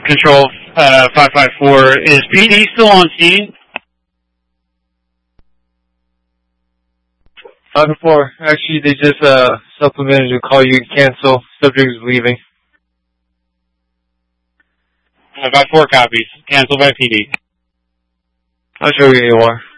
Control 554. Is PD still on scene? 554. Actually, they just supplemented to call you cancel. Subject is leaving. 554 copies. Cancel by PD. I'll show you AOR.